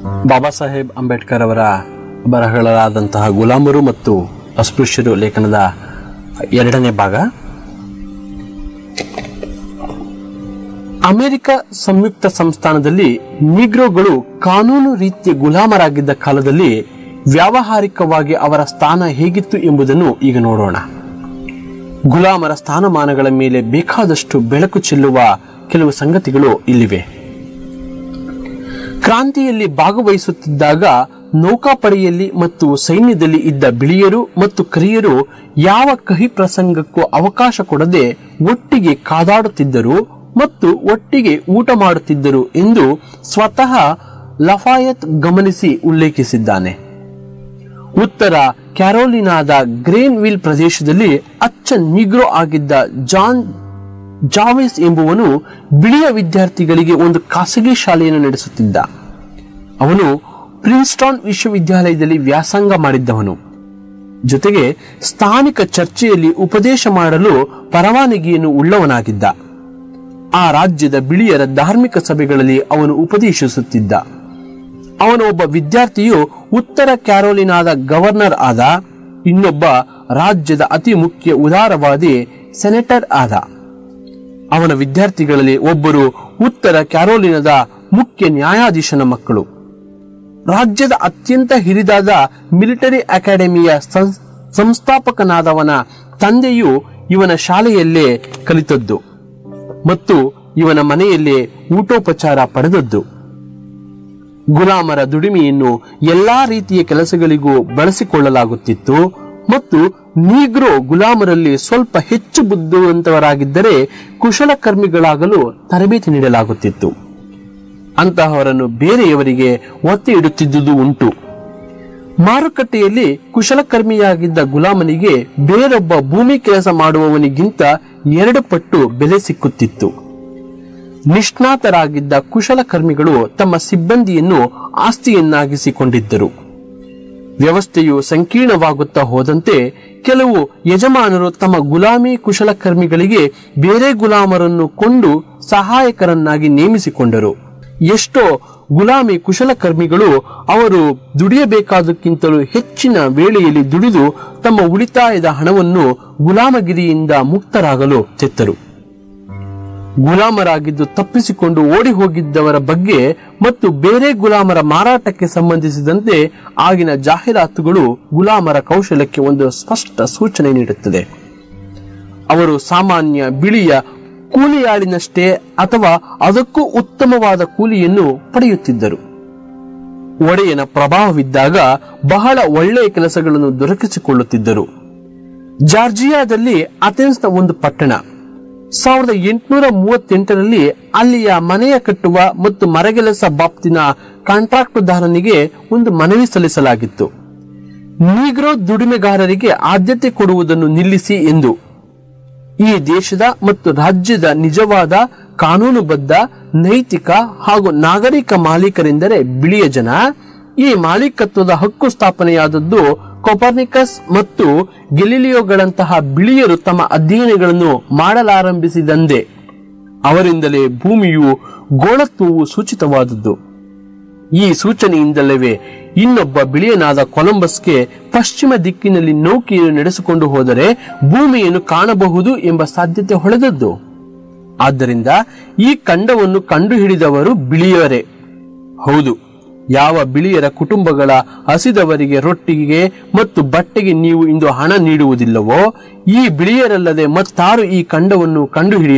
ಬಾಬಾ ಸಾಹೇಬ್ ಅಂಬೇಡ್ಕರ್ ಅವರ ಬರಹಗಳಾದಂತಹ ಗುಲಾಮರು ಮತ್ತು ಅಸ್ಪೃಶ್ಯರು ಲೇಖನದ 2ನೇ ಭಾಗ. ಅಮೆರಿಕ ಸಂಯುಕ್ತ ಸಂಸ್ಥಾನದಲ್ಲಿ ನೀಗ್ರೋಗಳು ಕಾನೂನು ರೀತಿಯ ಗುಲಾಮರಾಗಿದ್ದ ಕಾಲದಲ್ಲಿ ವ್ಯಾವಹಾರಿಕವಾಗಿ ಅವರ ಸ್ಥಾನ ಹೇಗಿತ್ತು ಎಂಬುದನ್ನು ಈಗ ನೋಡೋಣ. ಗುಲಾಮರ ಸ್ಥಾನಮಾನಗಳ ಮೇಲೆ ಬೇಕಾದಷ್ಟು ಬೆಳಕು ಚೆಲ್ಲುವ ಕೆಲವು ಸಂಗತಿಗಳು ಇಲ್ಲಿವೆ. ಕ್ರಾಂತಿಯಲ್ಲಿ ಭಾಗವಹಿಸುತ್ತಿದ್ದಾಗ ನೌಕಾಪಡೆಯಲ್ಲಿ ಮತ್ತು ಸೈನ್ಯದಲ್ಲಿ ಇದ್ದ ಬಿಳಿಯರು ಮತ್ತು ಕರಿಯರು ಯಾವ ಕಹಿ ಪ್ರಸಂಗಕ್ಕೂ ಅವಕಾಶ ಕೊಡದೆ ಒಟ್ಟಿಗೆ ಕಾದಾಡುತ್ತಿದ್ದರು ಮತ್ತು ಒಟ್ಟಿಗೆ ಊಟ ಮಾಡುತ್ತಿದ್ದರು ಎಂದು ಸ್ವತಃ ಲಫಾಯತ್ ಗಮನಿಸಿ ಉಲ್ಲೇಖಿಸಿದ್ದಾನೆ. ಉತ್ತರ ಕ್ಯಾರೋಲಿನಾದ ಗ್ರೇನ್ವಿಲ್ ಪ್ರದೇಶದಲ್ಲಿ ಅಚ್ಚ ನೀಗ್ರೋ ಆಗಿದ್ದ ಜಾನ್ ಜಾವಿಸ್ ಎಂಬುವನು ಬಿಳಿಯ ವಿದ್ಯಾರ್ಥಿಗಳಿಗೆ ಒಂದು ಖಾಸಗಿ ಶಾಲೆಯನ್ನು ನಡೆಸುತ್ತಿದ್ದ. ಅವನು ಪ್ರಿನ್ಸ್ಟನ್ ವಿಶ್ವವಿದ್ಯಾಲಯದಲ್ಲಿ ವ್ಯಾಸಂಗ ಮಾಡಿದ್ದವನು. ಜೊತೆಗೆ ಸ್ಥಾನಿಕ ಚರ್ಚೆಯಲ್ಲಿ ಉಪದೇಶ ಮಾಡಲು ಪರವಾನಗಿಯನ್ನು ಉಳ್ಳವನಾಗಿದ್ದ. ಆ ರಾಜ್ಯದ ಬಿಳಿಯರ ಧಾರ್ಮಿಕ ಸಭೆಗಳಲ್ಲಿ ಅವನು ಉಪದೇಶಿಸುತ್ತಿದ್ದ. ಅವನ ಒಬ್ಬ ವಿದ್ಯಾರ್ಥಿಯು ಉತ್ತರ ಕ್ಯಾರೋಲಿನಾದ ಗವರ್ನರ್ ಆದ. ಇನ್ನೊಬ್ಬ ರಾಜ್ಯದ ಅತಿ ಮುಖ್ಯ ಉದಾರವಾದಿ ಸೆನೆಟರ್ ಆದ. ಅವನ ವಿದ್ಯಾರ್ಥಿಗಳಲ್ಲಿ ಒಬ್ಬರು ಉತ್ತರ ಕ್ಯಾರೋಲಿನಾದ ಮುಖ್ಯ ನ್ಯಾಯಾಧೀಶನ ಮಕ್ಕಳು. ರಾಜ್ಯದ ಅತ್ಯಂತ ಹಿರಿದಾದ ಮಿಲಿಟರಿ ಅಕಾಡೆಮಿಯ ಸಂಸ್ಥಾಪಕನಾದವನ ತಂದೆಯು ಇವನ ಶಾಲೆಯಲ್ಲೇ ಕಲಿತದ್ದು ಮತ್ತು ಇವನ ಮನೆಯಲ್ಲೇ ಊಟೋಪಚಾರ ಪಡೆದದ್ದು. ಗುಲಾಮರ ದುಡಿಮೆಯನ್ನು ಎಲ್ಲಾ ರೀತಿಯ ಕೆಲಸಗಳಿಗೂ ಬಳಸಿಕೊಳ್ಳಲಾಗುತ್ತಿತ್ತು ಮತ್ತು ನೀಗ್ರೋ ಗುಲಾಮರಲ್ಲಿ ಸ್ವಲ್ಪ ಹೆಚ್ಚು ಬುದ್ಧಿವಂತವರಾಗಿದ್ದರೆ ಕುಶಲಕರ್ಮಿಗಳಾಗಲು ತರಬೇತಿ ನೀಡಲಾಗುತ್ತಿತ್ತು. ಅಂತಹವರನ್ನು ಬೇರೆಯವರಿಗೆ ಒತ್ತಿ ಇಡುತ್ತಿದ್ದುದು ಉಂಟು. ಮಾರುಕಟ್ಟೆಯಲ್ಲಿ ಕುಶಲಕರ್ಮಿಯಾಗಿದ್ದ ಗುಲಾಮನಿಗೆ ಬೇರೊಬ್ಬ ಭೂಮಿ ಕೆಲಸ ಮಾಡುವವನಿಗಿಂತ 2 ಪಟ್ಟು ಬೆಲೆ ಸಿಕ್ಕುತ್ತಿತ್ತು. ನಿಷ್ಣಾತರಾಗಿದ್ದ ಕುಶಲಕರ್ಮಿಗಳು ತಮ್ಮ ಸಿಬ್ಬಂದಿಯನ್ನು ಆಸ್ತಿಯನ್ನಾಗಿಸಿಕೊಂಡಿದ್ದರು. ವ್ಯವಸ್ಥೆಯು ಸಂಕೀರ್ಣವಾಗುತ್ತಾ ಹೋದಂತೆ ಕೆಲವು ಯಜಮಾನರು ತಮ್ಮ ಗುಲಾಮಿ ಕುಶಲಕರ್ಮಿಗಳಿಗೆ ಬೇರೆ ಗುಲಾಮರನ್ನು ಕೊಂಡು ಸಹಾಯಕರನ್ನಾಗಿ ನೇಮಿಸಿಕೊಂಡರು. ಎಷ್ಟೋ ಗುಲಾಮಿ ಕುಶಲಕರ್ಮಿಗಳು ಅವರು ದುಡಿಯಬೇಕಾದಕ್ಕಿಂತಲೂ ಹೆಚ್ಚಿನ ವೇಳೆಯಲ್ಲಿ ದುಡಿದು ತಮ್ಮ ಉಳಿತಾಯದ ಹಣವನ್ನು ಗುಲಾಮಗಿರಿಯಿಂದ ಮುಕ್ತರಾಗಲು ತೆತ್ತರು. ಗುಲಾಮರಾಗಿದ್ದು ತಪ್ಪಿಸಿಕೊಂಡು ಓಡಿ ಹೋಗಿದ್ದವರ ಬಗ್ಗೆ ಮತ್ತು ಬೇರೆ ಗುಲಾಮರ ಮಾರಾಟಕ್ಕೆ ಸಂಬಂಧಿಸಿದಂತೆ ಆಗಿನ ಜಾಹೀರಾತುಗಳು ಗುಲಾಮರ ಕೌಶಲ್ಯಕ್ಕೆ ಒಂದು ಸ್ಪಷ್ಟ ಸೂಚನೆ ನೀಡುತ್ತದೆ. ಅವರು ಸಾಮಾನ್ಯ ಬಿಳಿಯ ಕೂಲಿಯಾಳಿನಷ್ಟೇ ಅಥವಾ ಅದಕ್ಕೂ ಉತ್ತಮವಾದ ಕೂಲಿಯನ್ನು ಪಡೆಯುತ್ತಿದ್ದರು. ಒಡೆಯನ ಪ್ರಭಾವವಿದ್ದಾಗ ಬಹಳ ಒಳ್ಳೆಯ ಕೆಲಸಗಳನ್ನು ದೊರಕಿಸಿಕೊಳ್ಳುತ್ತಿದ್ದರು. ಜಾರ್ಜಿಯಾದಲ್ಲಿ ಅಥೆನ್ಸ್ನ ಒಂದು ಪಟ್ಟಣ 1838ರಲ್ಲಿ ಅಲ್ಲಿಯ ಮನೆಯ ಕಟ್ಟುವ ಮತ್ತು ಮರಗೆಲಸ ಬಾಬ್ತಿನ ಕಾಂಟ್ರಾಕ್ಟುದಾರನಿಗೆ ಒಂದು ಮನವಿ ಸಲ್ಲಿಸಲಾಗಿತ್ತು. ನೀಗ್ರೋ ದುಡಿಮೆಗಾರರಿಗೆ ಆದ್ಯತೆ ಕೊಡುವುದನ್ನು ನಿಲ್ಲಿಸಿ ಎಂದು. ಈ ದೇಶದ ಮತ್ತು ರಾಜ್ಯದ ನಿಜವಾದ ಕಾನೂನುಬದ್ಧ ನೈತಿಕ ಹಾಗೂ ನಾಗರಿಕ ಮಾಲೀಕರೆಂದರೆ ಬಿಳಿಯ ಜನ. ಈ ಮಾಲೀಕತ್ವದ ಹಕ್ಕು ಸ್ಥಾಪನೆಯಾದದ್ದು ಕೊಪರ್ನಿಕಸ್ ಮತ್ತು ಗೆಲಿಲಿಯೋಗಳಂತಹ ಬಿಳಿಯರು ತಮ್ಮ ಅಧ್ಯಯನಗಳನ್ನು ಮಾಡಲಾರಂಭಿಸಿದಂದೇ. ಅವರಿಂದಲೇ ಭೂಮಿಯು ಗೋಳತ್ವವು ಸೂಚಿತವಾದದ್ದು. ಈ ಸೂಚನೆಯಿಂದಲೇ ಇನ್ನೊಬ್ಬ ಬಿಳಿಯನಾದ ಕೊಲಂಬಸ್ಗೆ ಪಶ್ಚಿಮ ದಿಕ್ಕಿನಲ್ಲಿ ನೌಕೆಯನ್ನು ನಡೆಸಿಕೊಂಡು ಹೋದರೆ ಭೂಮಿಯನ್ನು ಕಾಣಬಹುದು ಎಂಬ ಸಾಧ್ಯತೆ ಹೊಳೆದದ್ದು. ಆದ್ದರಿಂದ ಈ ಖಂಡವನ್ನು ಕಂಡುಹಿಡಿದವರು ಬಿಳಿಯರೇ. ಹೌದು, ಯಾವ ಬಿಳಿಯರ ಕುಟುಂಬಗಳ ಹಸಿದವರಿಗೆ ರೊಟ್ಟಿಗೆ ಮತ್ತು ಬಟ್ಟೆಗೆ ನೀವು ಇಂದು ಹಣ ನೀಡುವುದಿಲ್ಲವೋ, ಈ ಬಿಳಿಯರಲ್ಲದೆ ಮತ್ತಾರು ಈ ಖಂಡವನ್ನು ಕಂಡುಹಿಡಿಯ